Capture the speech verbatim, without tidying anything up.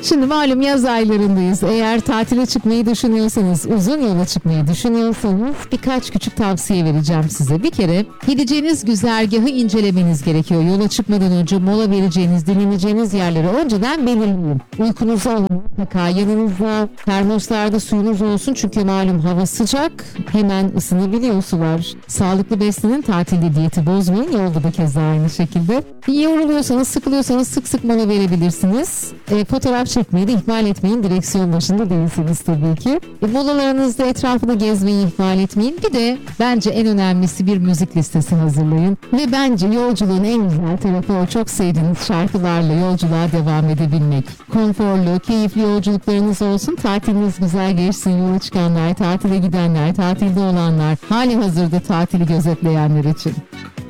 Şimdi malum yaz aylarındayız. Eğer tatile çıkmayı düşünüyorsanız, uzun yola çıkmayı düşünüyorsanız birkaç küçük tavsiye vereceğim size. Bir kere gideceğiniz güzergahı incelemeniz gerekiyor. Yola çıkmadan önce mola vereceğiniz, dinleneceğiniz yerleri önceden belirleyin. Uykunuzu alın mutlaka. Yanınızda termoslarda suyunuz olsun çünkü malum hava sıcak. Hemen ısınabiliyor sular. Sağlıklı beslenin, tatilde diyeti bozmayın. Yolda da keza aynı şekilde. Yoruluyorsanız, sıkılıyorsanız sık sık mola verebilirsiniz. E, fotoğraf çekmeyi de ihmal etmeyin. Direksiyon başında değilsiniz tabii ki. E, molalarınızda etrafını gezmeyi ihmal etmeyin. Bir de bence en önemlisi bir müzik listesi hazırlayın. Ve bence yolculuğun en güzel tarafı o çok sevdiğiniz şarkılarla yolculuğa devam edebilmek. Konforlu, keyifli yolculuklarınız olsun. Tatiliniz güzel geçsin. Yola çıkanlar, tatile gidenler, tatilde olanlar, hali hazırda tatili gözetleyenler için.